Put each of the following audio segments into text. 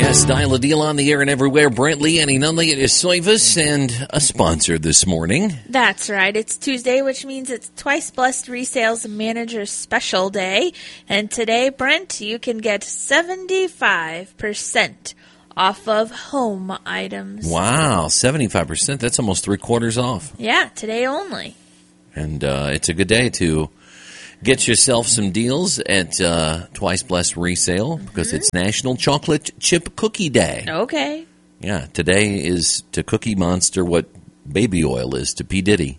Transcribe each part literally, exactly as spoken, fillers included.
Yes, Dial a Deal on the air and everywhere. Brent Lee, Annie Nunley, it is Soivus and a sponsor this morning. That's right. It's Tuesday, which means it's Twice Blessed Resales Manager Special Day. And today, Brent, you can get seventy-five percent off of home items. Wow, seventy-five percent. That's almost three quarters off. Yeah, today only. And uh, it's a good day to get yourself some deals at uh, Twice Blessed Resale because mm-hmm. it's National Chocolate Chip Cookie Day. Okay. Yeah, today is to Cookie Monster what baby oil is to P. Diddy.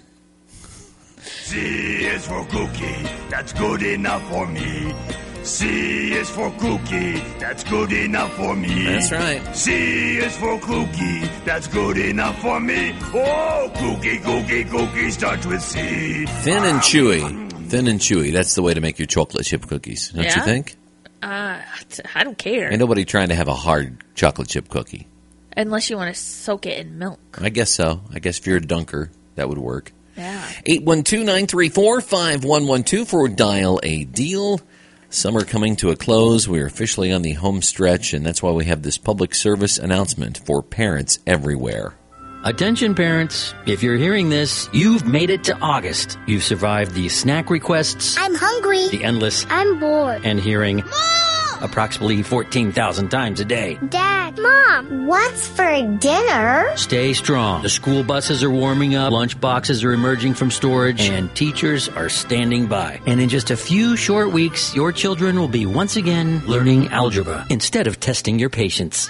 C is for cookie, that's good enough for me. C is for cookie, that's good enough for me. That's right. C is for cookie, that's good enough for me. Oh, cookie, cookie, cookie starts with C. Thin and chewy. Thin and chewy. That's the way to make your chocolate chip cookies, don't yeah? you think? Uh, I don't care. Ain't nobody trying to have a hard chocolate chip cookie. Unless you want to soak it in milk. I guess so. I guess if you're a dunker, that would work. Yeah. eight one two, nine three four, five one one two for Dial a Deal. Summer coming to a close. We're officially on the home stretch, and that's why we have this public service announcement for parents everywhere. Attention parents, if you're hearing this, you've made it to August. You've survived the snack requests, I'm hungry, the endless, I'm bored, and hearing Mom! approximately fourteen thousand times a day. Dad, Mom, what's for dinner? Stay strong. The school buses are warming up, lunch boxes are emerging from storage, and teachers are standing by. And in just a few short weeks, your children will be once again learning algebra instead of testing your patience.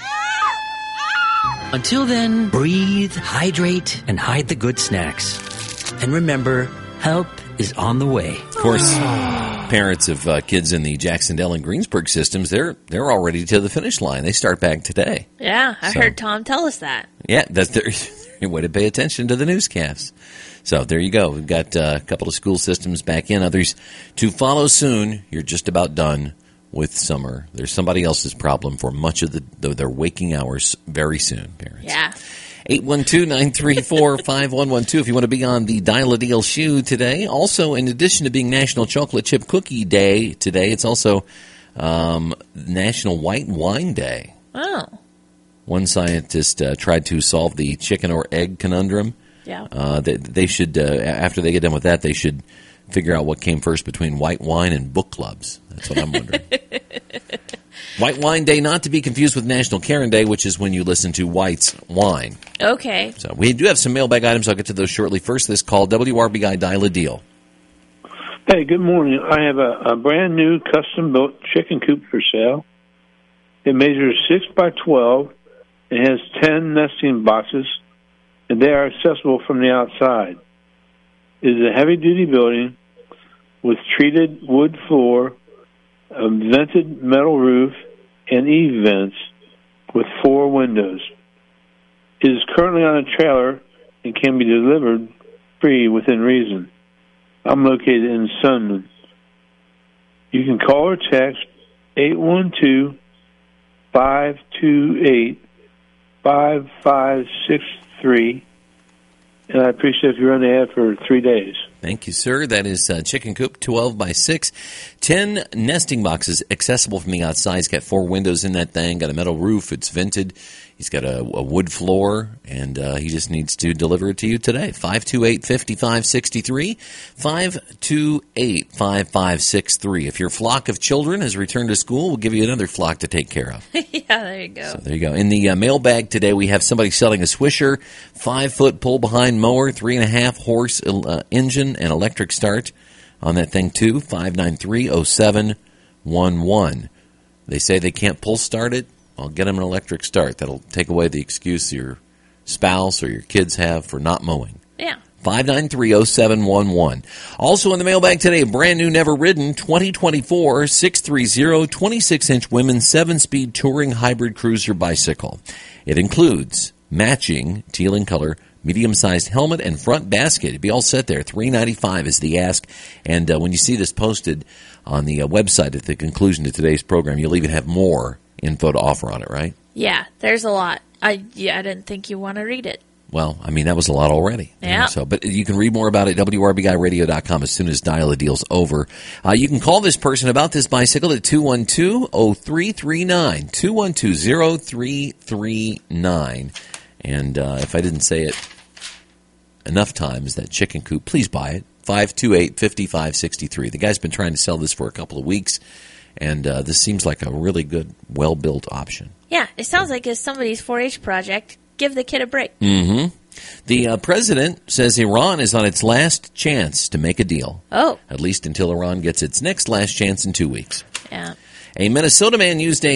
Until then, breathe, hydrate, and hide the good snacks. And remember, help is on the way. Of course, parents of uh, kids in the Jacksonville and Greensburg systems, they're they're already to the finish line. They start back today. Yeah, I so, heard Tom tell us that. Yeah, that's their, their way to pay attention to the newscasts. So there you go. We've got uh, a couple of school systems back in, others to follow soon. You're just about done with summer. There's somebody else's problem for much of the, the their waking hours very soon, parents. Yeah. eight one two, nine three four, five one one two if you want to be on the Dial a Deal shoe today. Also, in addition to being National Chocolate Chip Cookie Day today, it's also um, National White Wine Day. Oh. One scientist uh, tried to solve the chicken or egg conundrum. Yeah. Uh, they, they should, uh, after they get done with that, they should figure out what came first between white wine and book clubs. That's what I'm wondering. White Wine Day, not to be confused with National Karen Day, which is when you listen to White's wine. Okay. So we do have some mailbag items. I'll get to those shortly. First, this call, W R B I Dial a Deal. Hey, good morning. I have a, a brand new custom-built chicken coop for sale. It measures six by twelve. It has ten nesting boxes, and they are accessible from the outside. It is a heavy-duty building with treated wood floor, a vented metal roof, and E-vents with four windows. It is currently on a trailer and can be delivered free within reason. I'm located in Sunman. You can call or text eight one two, five two eight, five five six three. And I appreciate if you run the ad for three days. Thank you, sir. That is uh, Chicken Coop, twelve by six. ten nesting boxes accessible from the outside. He's got four windows in that thing, got a metal roof. It's vented. He's got a, a wood floor, and uh, he just needs to deliver it to you today. five two eight, five five six three, five two eight, five five six three. If your flock of children has returned to school, we'll give you another flock to take care of. Yeah, there you go. So there you go. In the uh, mailbag today, we have somebody selling a Swisher, five-foot pull-behind mower, three-and-a-half horse uh, engine, and electric start on that thing, too. five nine three, oh seven one one. They say they can't pull start it. I'll get them an electric start. That'll take away the excuse your spouse or your kids have for not mowing. Yeah. five nine three, oh seven one one. Also in the mailbag today, a brand new, never ridden twenty twenty-four six thirty twenty-six inch women's seven-speed touring hybrid cruiser bicycle. It includes matching teal in color medium-sized helmet and front basket. It'd be all set there. three ninety-five is the ask. And uh, when you see this posted on the uh, website at the conclusion of today's program, you'll even have more info to offer on it, right? Yeah, there's a lot. I yeah, I didn't think you want to read it. Well, I mean, that was a lot already. Yeah. So, but you can read more about it at W R B I radio dot com as soon as Dial a Deal's over. Uh, you can call this person about this bicycle at two one two, oh three three nine, two one two, oh three three nine. And uh, if I didn't say it enough times, that chicken coop, please buy it. five two eight, five five six three. The guy's been trying to sell this for a couple of weeks, and uh, this seems like a really good, well-built option. Yeah, it sounds like it's somebody's four H project. Give the kid a break. Mm-hmm. The uh, president says Iran is on its last chance to make a deal. Oh. At least until Iran gets its next last chance in two weeks. Yeah. A Minnesota man used a